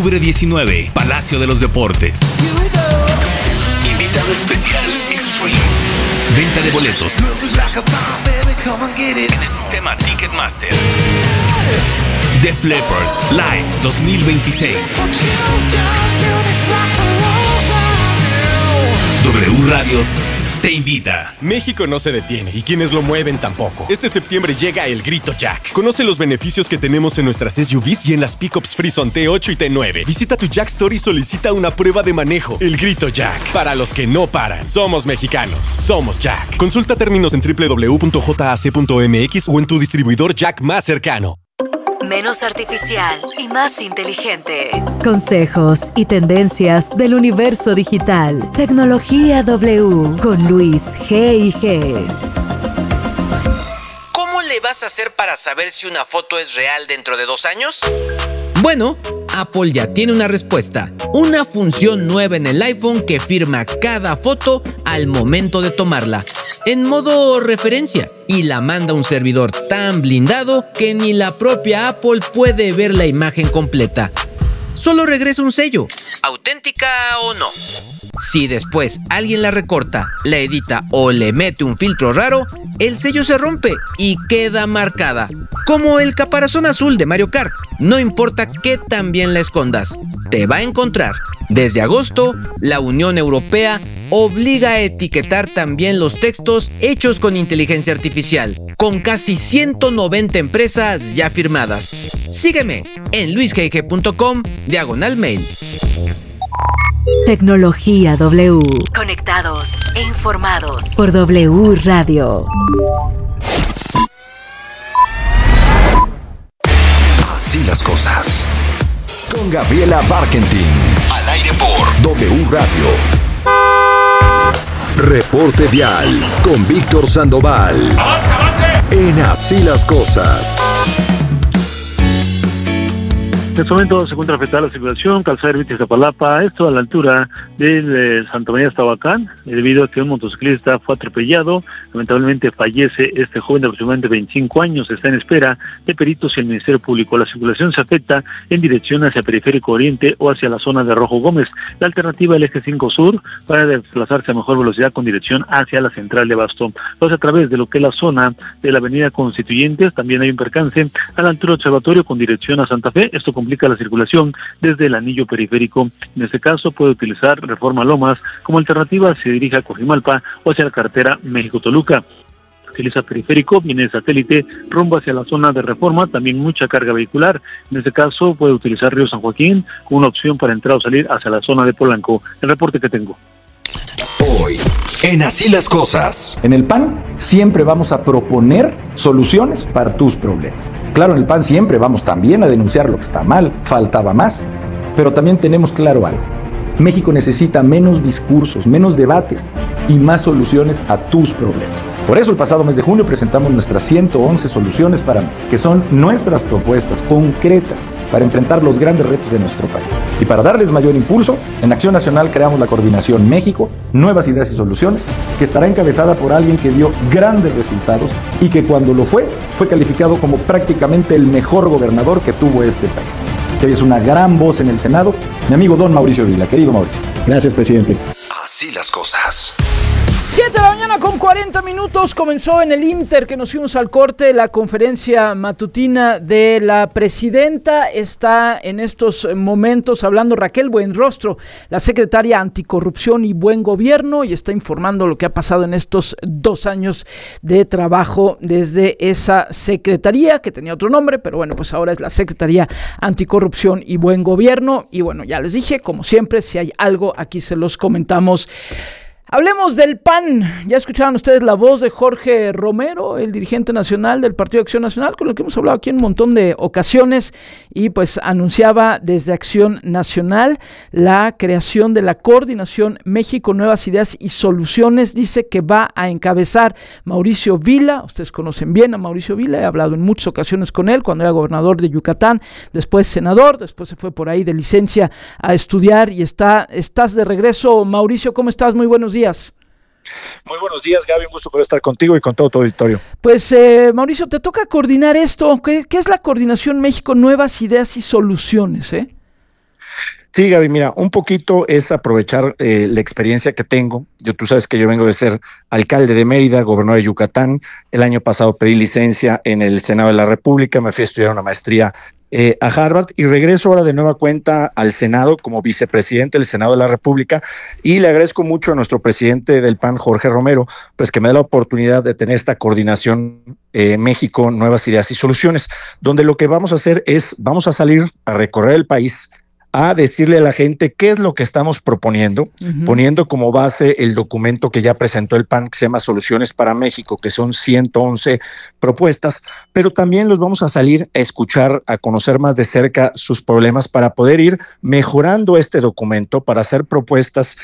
octubre 19, Palacio de los Deportes. Invitado especial, Extreme. Venta de boletos en el sistema Ticketmaster. Def Leppard Live 2026. W Radio te invita. México no se detiene y quienes lo mueven tampoco. Este septiembre llega el Grito Jack. Conoce los beneficios que tenemos en nuestras SUVs y en las pickups Frison T8 y T9. Visita tu Jack Store y solicita una prueba de manejo. El Grito Jack. Para los que no paran. Somos mexicanos. Somos Jack. Consulta términos en www.jac.mx o en tu distribuidor Jack más cercano. Menos artificial y más inteligente. Consejos y tendencias del universo digital. Tecnología W con Luis G&G. ¿Cómo le vas a hacer para saber si una foto es real dentro de 2 años? Bueno, Apple ya tiene una respuesta. Una función nueva en el iPhone que firma cada foto al momento de tomarla, en modo referencia, y la manda a un servidor tan blindado que ni la propia Apple puede ver la imagen completa. Solo regresa un sello, auténtica o no. Si después alguien la recorta, la edita o le mete un filtro raro, el sello se rompe y queda marcada, como el caparazón azul de Mario Kart. No importa qué tan bien la escondas, te va a encontrar. Desde agosto, la Unión Europea obliga a etiquetar también los textos hechos con inteligencia artificial, con casi 190 empresas ya firmadas. Sígueme en luisgg.com/mail. Tecnología W. Conectados e informados por W Radio. Así las cosas. Con Gabriela Barkentin. Al aire por W Radio. Reporte Vial con Víctor Sandoval. En Así las cosas. En este momento se encuentra afectada la circulación, calzada Ermita Iztapalapa, esto a la altura del Santa María Estabacán, debido a que un motociclista fue atropellado. Lamentablemente fallece este joven de aproximadamente 25 años, está en espera de peritos y el Ministerio Público. La circulación se afecta en dirección hacia Periférico Oriente o hacia la zona de Rojo Gómez. La alternativa el eje 5 Sur para desplazarse a mejor velocidad con dirección hacia la central de Abasto. Entonces, a través de lo que es la zona de la avenida Constituyentes, también hay un percance a la altura del Observatorio con dirección a Santa Fe. Esto complica la circulación desde el anillo periférico. En este caso puede utilizar Reforma Lomas como alternativa si se dirige a Coajimalpa o hacia la carretera México-Toluca. Utiliza periférico, viene de Satélite rumbo hacia la zona de Reforma, también mucha carga vehicular. En este caso puede utilizar Río San Joaquín como una opción para entrar o salir hacia la zona de Polanco. El reporte que tengo. Hoy, en Así las cosas. En el PAN siempre vamos a proponer soluciones para tus problemas. Claro, en el PAN siempre vamos también a denunciar lo que está mal, faltaba más, pero también tenemos claro algo. México necesita menos discursos, menos debates y más soluciones a tus problemas. Por eso el pasado mes de junio presentamos nuestras 111 soluciones para México, que son nuestras propuestas concretas para enfrentar los grandes retos de nuestro país. Y para darles mayor impulso, en Acción Nacional creamos la Coordinación México, Nuevas Ideas y Soluciones, que estará encabezada por alguien que dio grandes resultados y que cuando lo fue calificado como prácticamente el mejor gobernador que tuvo este país. Que hoy es una gran voz en el Senado, mi amigo don Mauricio Vila. Querido Mauricio. Gracias, presidente. Así las cosas. 7 de la mañana con 40 minutos, comenzó en el Inter que nos fuimos al corte la conferencia matutina de la presidenta. Está en estos momentos hablando Raquel Buenrostro, la secretaria Anticorrupción y Buen Gobierno, y está informando lo que ha pasado en estos 2 años de trabajo desde esa secretaría, que tenía otro nombre, pero bueno, pues ahora es la Secretaría Anticorrupción y Buen Gobierno. Y bueno, ya les dije, como siempre, si hay algo, aquí se los comentamos. Hablemos del PAN. Ya escucharon ustedes la voz de Jorge Romero, el dirigente nacional del Partido Acción Nacional, con el que hemos hablado aquí en un montón de ocasiones, y pues anunciaba desde Acción Nacional la creación de la Coordinación México Nuevas Ideas y Soluciones. Dice que va a encabezar Mauricio Vila. Ustedes conocen bien a Mauricio Vila, he hablado en muchas ocasiones con él cuando era gobernador de Yucatán, después senador, después se fue por ahí de licencia a estudiar y estás de regreso. Mauricio, ¿cómo estás? Muy buenos días. Muy buenos días, Gaby, un gusto poder estar contigo y con todo tu auditorio. Pues Mauricio, te toca coordinar esto. ¿Qué es la Coordinación México Nuevas Ideas y Soluciones? Sí, Gaby, mira, un poquito es aprovechar la experiencia que tengo. Tú sabes que yo vengo de ser alcalde de Mérida, gobernador de Yucatán. El año pasado pedí licencia en el Senado de la República, me fui a estudiar una maestría a Harvard y regreso ahora de nueva cuenta al Senado como vicepresidente del Senado de la República, y le agradezco mucho a nuestro presidente del PAN, Jorge Romero, pues que me da la oportunidad de tener esta coordinación México, Nuevas Ideas y Soluciones, donde lo que vamos a hacer es, vamos a salir a recorrer el país, a decirle a la gente qué es lo que estamos proponiendo, poniendo como base el documento que ya presentó el PAN, que se llama Soluciones para México, que son 111 propuestas, pero también los vamos a salir a escuchar, a conocer más de cerca sus problemas para poder ir mejorando este documento, para hacer propuestas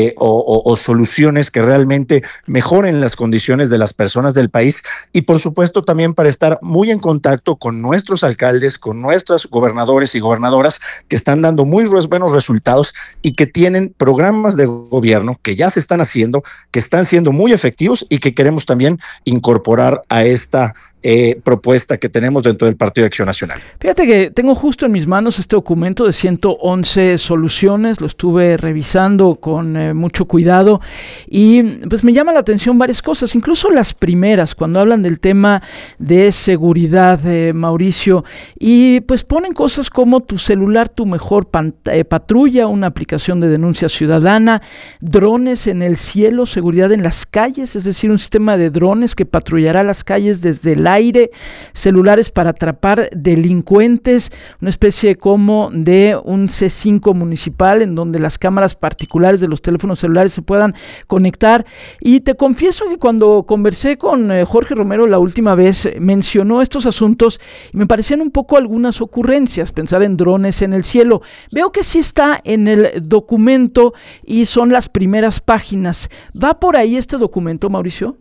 o soluciones que realmente mejoren las condiciones de las personas del país, y por supuesto también para estar muy en contacto con nuestros alcaldes, con nuestros gobernadores y gobernadoras que están dando muy buenos resultados y que tienen programas de gobierno que ya se están haciendo, que están siendo muy efectivos y que queremos también incorporar a esta propuesta que tenemos dentro del Partido de Acción Nacional. Fíjate que tengo justo en mis manos este documento de 111 soluciones, lo estuve revisando con mucho cuidado y pues me llama la atención varias cosas, incluso las primeras, cuando hablan del tema de seguridad, Mauricio, y pues ponen cosas como tu celular, tu mejor patrulla, una aplicación de denuncia ciudadana, drones en el cielo, seguridad en las calles, es decir, un sistema de drones que patrullará las calles desde el aire, celulares para atrapar delincuentes, una especie como de un C5 municipal en donde las cámaras particulares de los teléfonos celulares se puedan conectar. Y te confieso que cuando conversé con Jorge Romero la última vez, mencionó estos asuntos y me parecían un poco algunas ocurrencias, pensar en drones en el cielo. Veo que sí está en el documento y son las primeras páginas. ¿Va por ahí este documento, Mauricio?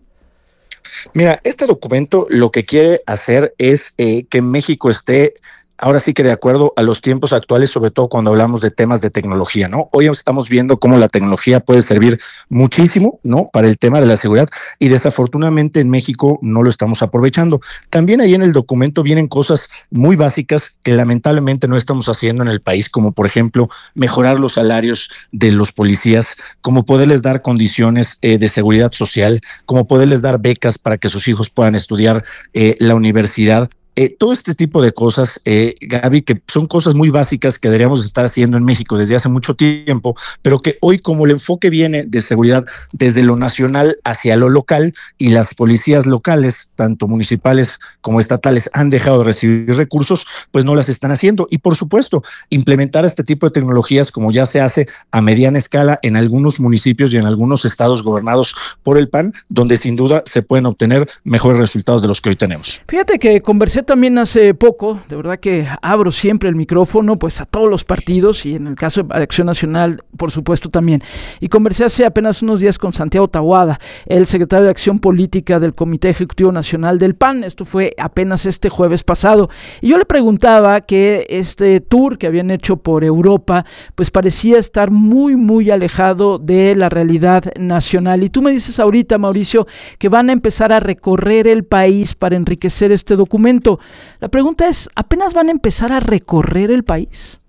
Mira, este documento lo que quiere hacer es que México esté ahora sí que de acuerdo a los tiempos actuales, sobre todo cuando hablamos de temas de tecnología, ¿no? Hoy estamos viendo cómo la tecnología puede servir muchísimo, ¿no? Para el tema de la seguridad, y desafortunadamente en México no lo estamos aprovechando. También ahí en el documento vienen cosas muy básicas que lamentablemente no estamos haciendo en el país, como por ejemplo mejorar los salarios de los policías, como poderles dar condiciones de seguridad social, como poderles dar becas para que sus hijos puedan estudiar la universidad. Todo este tipo de cosas, Gaby, que son cosas muy básicas que deberíamos estar haciendo en México desde hace mucho tiempo, pero que hoy, como el enfoque viene de seguridad desde lo nacional hacia lo local, y las policías locales, tanto municipales como estatales, han dejado de recibir recursos, pues no las están haciendo. Y por supuesto, implementar este tipo de tecnologías como ya se hace a mediana escala en algunos municipios y en algunos estados gobernados por el PAN, donde sin duda se pueden obtener mejores resultados de los que hoy tenemos. Fíjate que conversé también hace poco, de verdad que abro siempre el micrófono pues a todos los partidos, y en el caso de Acción Nacional por supuesto también, y conversé hace apenas unos días con Santiago Taboada, el secretario de Acción Política del Comité Ejecutivo Nacional del PAN. Esto fue apenas este jueves pasado, y yo le preguntaba que este tour que habían hecho por Europa pues parecía estar muy alejado de la realidad nacional, y tú me dices ahorita, Mauricio, que van a empezar a recorrer el país para enriquecer este documento. La pregunta es, ¿apenas van a empezar a recorrer el país?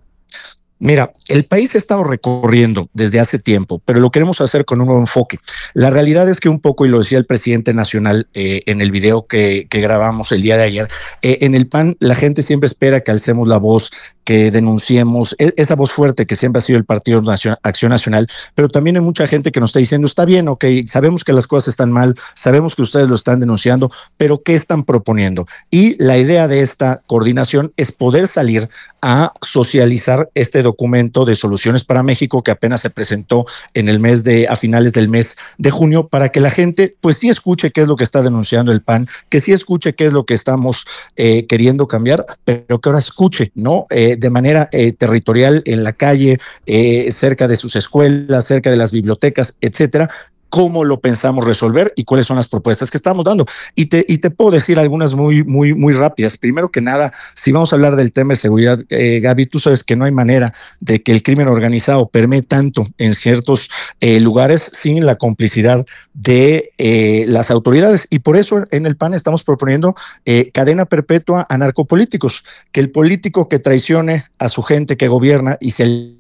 Mira, el país ha estado recorriendo desde hace tiempo, pero lo queremos hacer con un nuevo enfoque. La realidad es que un poco, y lo decía el presidente nacional en el video que grabamos el día de ayer, en el PAN la gente siempre espera que alcemos la voz, que denunciemos esa voz fuerte que siempre ha sido el Partido Acción Nacional, pero también hay mucha gente que nos está diciendo, está bien, ok, sabemos que las cosas están mal, sabemos que ustedes lo están denunciando, pero ¿qué están proponiendo? Y la idea de esta coordinación es poder salir a socializar este documento de Soluciones para México, que apenas se presentó a finales del mes de junio, para que la gente pues sí escuche qué es lo que está denunciando el PAN, que sí escuche qué es lo que estamos queriendo cambiar, pero que ahora escuche, ¿no? De manera territorial, en la calle, cerca de sus escuelas, cerca de las bibliotecas, etcétera, cómo lo pensamos resolver y cuáles son las propuestas que estamos dando. Y te puedo decir algunas muy rápidas. Primero que nada, si vamos a hablar del tema de seguridad, Gaby, tú sabes que no hay manera de que el crimen organizado permee tanto en ciertos lugares sin la complicidad de las autoridades. Y por eso en el PAN estamos proponiendo cadena perpetua a narcopolíticos, que el político que traicione a su gente que gobierna y se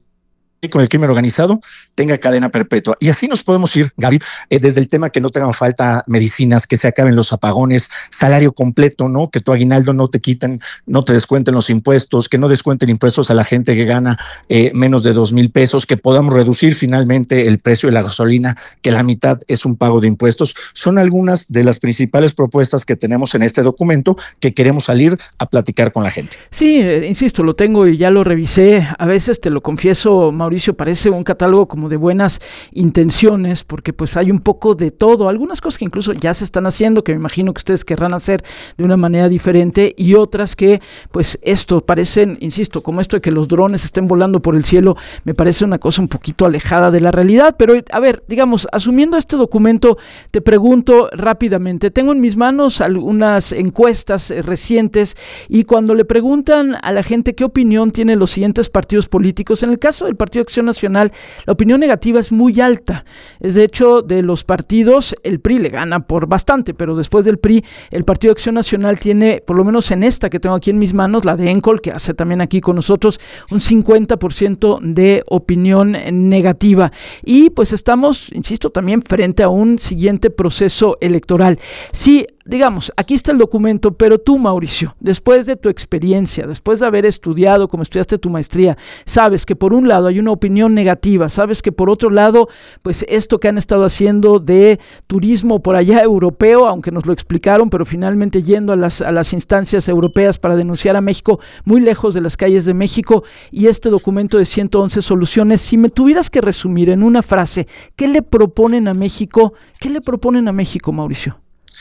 con el crimen organizado tenga cadena perpetua. Y así nos podemos ir, Gaby, desde el tema que no tengan falta medicinas, que se acaben los apagones, salario completo, ¿no? Que tu aguinaldo no te quiten, no te descuenten los impuestos, que no descuenten impuestos a la gente que gana menos de 2,000 pesos, que podamos reducir finalmente el precio de la gasolina, que la mitad es un pago de impuestos. Son algunas de las principales propuestas que tenemos en este documento que queremos salir a platicar con la gente. Sí, insisto, lo tengo y ya lo revisé. A veces, te lo confieso, Mauricio, parece un catálogo como de buenas intenciones, porque pues hay un poco de todo, algunas cosas que incluso ya se están haciendo, que me imagino que ustedes querrán hacer de una manera diferente, y otras que pues esto parecen, insisto, como esto de que los drones estén volando por el cielo, me parece una cosa un poquito alejada de la realidad. Pero a ver, digamos, asumiendo este documento, te pregunto rápidamente, tengo en mis manos algunas encuestas recientes, y cuando le preguntan a la gente qué opinión tienen los siguientes partidos políticos, en el caso del Partido Acción Nacional, la opinión negativa es muy alta. Es de hecho, de los partidos, el PRI le gana por bastante, pero después del PRI, el Partido Acción Nacional tiene, por lo menos en esta que tengo aquí en mis manos, la de Encol, que hace también aquí con nosotros, un 50% de opinión negativa. Y pues estamos, insisto, también frente a un siguiente proceso electoral. Sí, digamos, aquí está el documento, pero tú, Mauricio, después de tu experiencia, después de haber estudiado como estudiaste tu maestría, sabes que por un lado hay una opinión negativa, sabes que por otro lado, pues esto que han estado haciendo de turismo por allá europeo, aunque nos lo explicaron, pero finalmente yendo a las instancias europeas para denunciar a México, muy lejos de las calles de México, y este documento de 111 soluciones. Si me tuvieras que resumir en una frase, ¿qué le proponen a México? ¿Qué le proponen a México, Mauricio?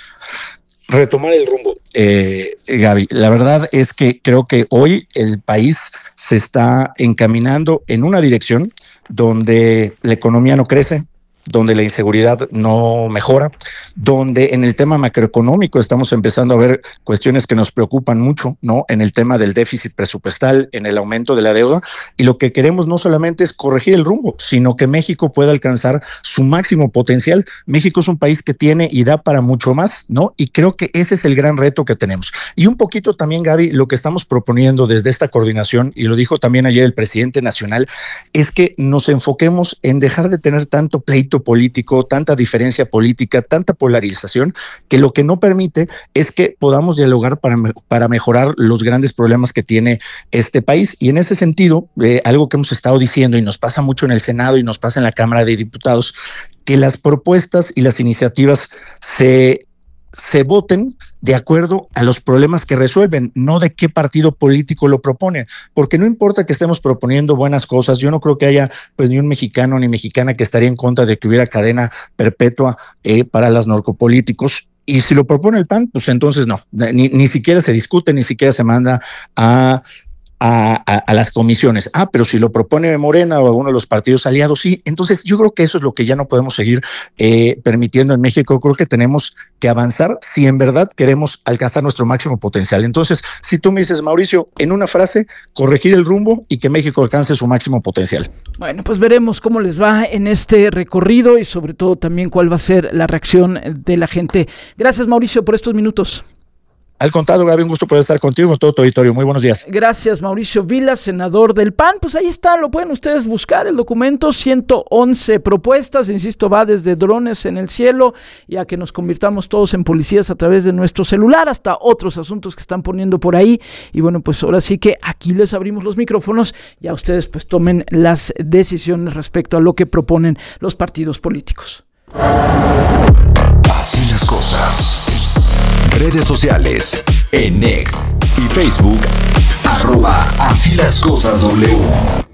Retomar el rumbo, Gaby. La verdad es que creo que hoy el país se está encaminando en una dirección donde la economía no crece, donde la inseguridad no mejora, donde en el tema macroeconómico estamos empezando a ver cuestiones que nos preocupan mucho, ¿no? En el tema del déficit presupuestal, en el aumento de la deuda, y lo que queremos no solamente es corregir el rumbo, sino que México pueda alcanzar su máximo potencial. México es un país que tiene y da para mucho más, ¿no? Y creo que ese es el gran reto que tenemos. Y un poquito también, Gaby, lo que estamos proponiendo desde esta coordinación, y lo dijo también ayer el presidente nacional, es que nos enfoquemos en dejar de tener tanto pleito político, tanta diferencia política, tanta polarización, que lo que no permite es que podamos dialogar para mejorar los grandes problemas que tiene este país. Y en ese sentido, algo que hemos estado diciendo y nos pasa mucho en el Senado y nos pasa en la Cámara de Diputados, que las propuestas y las iniciativas se voten de acuerdo a los problemas que resuelven, no de qué partido político lo propone, porque no importa que estemos proponiendo buenas cosas, yo no creo que haya pues ni un mexicano ni mexicana que estaría en contra de que hubiera cadena perpetua para los narcopolíticos. Y si lo propone el PAN, pues entonces no, ni siquiera se discute, ni siquiera se manda a las comisiones. Pero si lo propone Morena o alguno de los partidos aliados, sí. Entonces yo creo que eso es lo que ya no podemos seguir permitiendo en México. Creo que tenemos que avanzar si en verdad queremos alcanzar nuestro máximo potencial. Entonces, si tú me dices, Mauricio, en una frase, corregir el rumbo y que México alcance su máximo potencial. Bueno, pues veremos cómo les va en este recorrido y sobre todo también cuál va a ser la reacción de la gente. Gracias, Mauricio, por estos minutos. Al contrario, Gaby, un gusto poder estar contigo con todo tu auditorio. Muy buenos días. Gracias, Mauricio Vila, senador del PAN. Pues ahí está, lo pueden ustedes buscar, el documento, 111 propuestas, insisto, va desde drones en el cielo y a que nos convirtamos todos en policías a través de nuestro celular, hasta otros asuntos que están poniendo por ahí. Y bueno, pues ahora sí que aquí les abrimos los micrófonos, ya ustedes pues tomen las decisiones respecto a lo que proponen los partidos políticos. Así las cosas. Redes sociales, en X y Facebook, @Así las cosas W.